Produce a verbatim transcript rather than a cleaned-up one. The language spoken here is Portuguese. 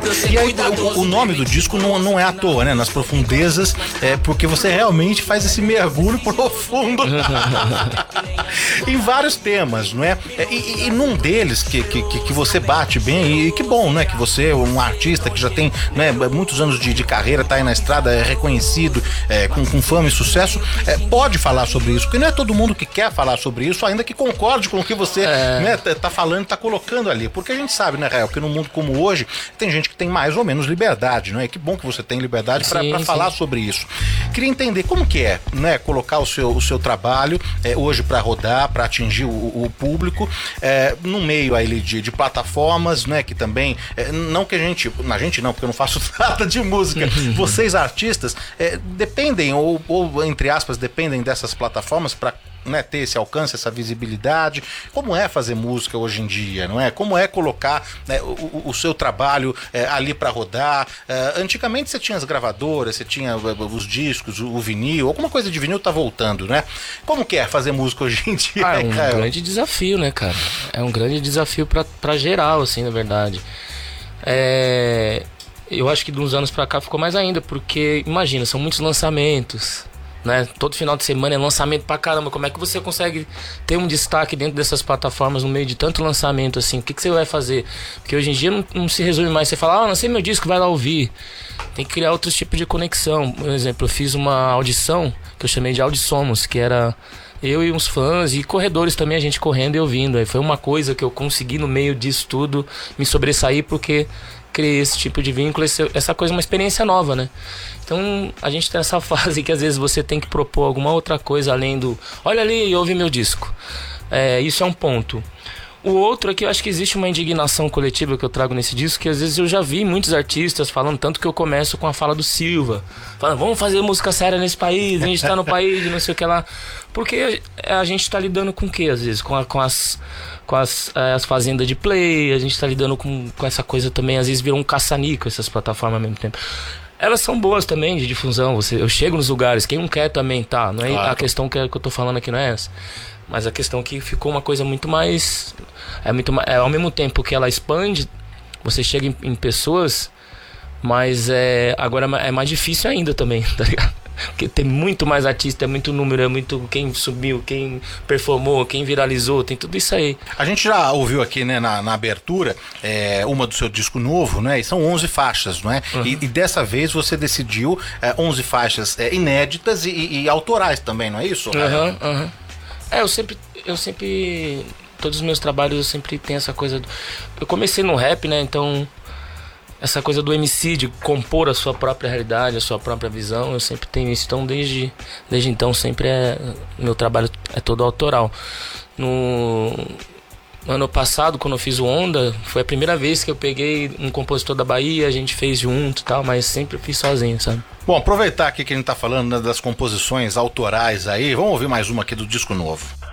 E aí o, o nome do disco não, não é à toa, né? Nas profundezas, é porque você realmente faz esse mergulho profundo em vários temas, não é? E, e num deles que, que, que você bate bem, e que bom, né? Que você é um artista que já tem, né, muitos anos de, de carreira, tá aí na estrada, é reconhecido, é, com, com fama e sucesso, é, pode falar sobre isso, porque não é todo mundo que quer falar sobre isso, ainda que concorde com o que você é. né, tá falando, tá colocando ali, porque a gente sabe, né, Rael, que num mundo como hoje, tem gente que tem mais ou menos liberdade, não é? Que bom que você tem liberdade para falar sobre isso. Queria entender como que é, né, colocar o seu, o seu trabalho é, hoje para rodar, para atingir o, o público, é, no meio aí de, de plataformas, né, que também, é, não que a gente, a gente não, porque eu não faço nada de música, vocês artistas, é, dependem, ou, ou entre aspas, dependem dessas plataformas para, né, ter esse alcance, essa visibilidade. Como é fazer música hoje em dia, não é? Como é colocar, né, o, o seu trabalho é, ali para rodar? É, antigamente você tinha as gravadoras, você tinha os discos, o, o vinil, alguma coisa de vinil tá voltando, né? Como que é fazer música hoje em dia? Ah, é um cara? grande desafio, né, cara? É um grande desafio pra, pra geral, assim, na verdade. É... Eu acho que de uns anos pra cá ficou mais ainda, porque, imagina, são muitos lançamentos, né? Todo final de semana é lançamento pra caramba. Como é que você consegue ter um destaque dentro dessas plataformas no meio de tanto lançamento assim? O que, que você vai fazer? Porque hoje em dia não, não se resume mais. Você fala, ah, lancei meu disco, vai lá ouvir. Tem que criar outros tipos de conexão. Por exemplo, eu fiz uma audição que eu chamei de Audissomos, que era eu e uns fãs e corredores também, a gente correndo e ouvindo. Aí foi uma coisa que eu consegui no meio disso tudo me sobressair, porque criei esse tipo de vínculo, essa coisa é uma experiência nova, né? Então a gente tem essa fase que às vezes você tem que propor alguma outra coisa além do olha ali e ouve meu disco. É, isso é um ponto. O outro é que eu acho que existe uma indignação coletiva que eu trago nesse disco, que às vezes eu já vi muitos artistas falando, tanto que eu começo com a fala do Silva, falando, vamos fazer música séria nesse país, a gente tá no país, não sei o que lá. Porque a gente tá lidando com o que às vezes? Com, a, com as... com as, as fazendas de play, a gente tá lidando com, com essa coisa também, às vezes virou um caça-nico essas plataformas ao mesmo tempo. Elas são boas também de difusão, você, eu chego nos lugares, quem não quer também tá, não é claro. A questão que, que eu tô falando aqui não é essa, mas a questão que ficou uma coisa muito mais, é muito mais, é, ao mesmo tempo que ela expande, você chega em, em pessoas, mas é, agora é mais difícil ainda também, tá ligado? Porque tem muito mais artista, é muito número, é muito quem subiu, quem performou, quem viralizou, tem tudo isso aí. A gente já ouviu aqui, né, na, na abertura, é, uma do seu disco novo, né, e são onze faixas, não é? Uhum. E, e dessa vez você decidiu é, onze faixas é, inéditas e, e, e autorais também, não é isso? Aham, uhum, uhum. É, eu sempre, eu sempre, todos os meus trabalhos eu sempre tenho essa coisa, do, eu comecei no rap, né, então... Essa coisa do M C, de compor a sua própria realidade, a sua própria visão, eu sempre tenho isso. Então, desde, desde então, sempre é... Meu trabalho é todo autoral. No ano passado, quando eu fiz o Onda, foi a primeira vez que eu peguei um compositor da Bahia, a gente fez junto e tal, mas sempre fiz sozinho, sabe? Bom, aproveitar aqui que a gente tá falando, né, das composições autorais aí, vamos ouvir mais uma aqui do disco novo.